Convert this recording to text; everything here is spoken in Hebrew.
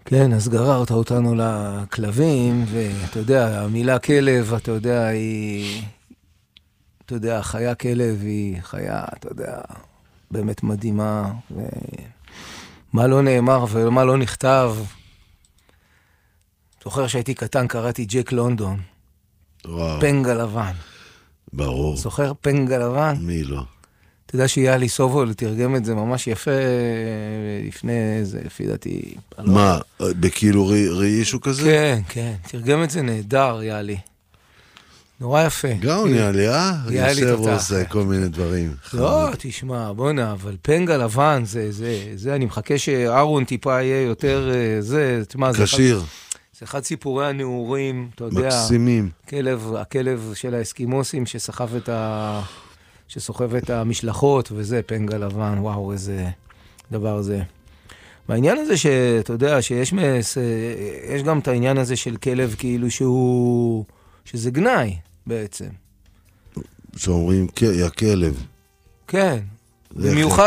כן, אז גררת אותנו לכלבים, ואתה יודע, המילה כלב, אתה יודע, היא... אתה יודע, חיה כלב היא חיה, אתה יודע, באמת מדהימה, ומה לא נאמר ומה לא נכתב. זוכר שהייתי קטן, קראתי ג'ק לונדון. וואו. פנגה לבן. ברור. זוכר פנגה לבן? מי לא? אתה יודע שיאלי סובול תרגם את זה ממש יפה לפני זה, לפי דעתי. מה, בכאילו ראישו כזה? כן, כן, תרגם את זה נהדר, יאלי. נורא יפה. גאון יאלי, יושב תותח. עושה כל מיני דברים. לא, תשמע, בוא'נה, אבל פנגה לבן, זה, אני מחכה שארון טיפה יהיה יותר, קשיר. זה אחד סיפורי הנעורים, אתה יודע. מקסימים. הכלב של האסקימוסים שסוחב את המשלחות, וזה פנגה לבן, וואו, איזה דבר זה. והעניין הזה שאתה יודע, שיש גם את העניין הזה של כלב כאילו שזה גנאי בעצם. שאומרים, יא כלב. כן. במיוחד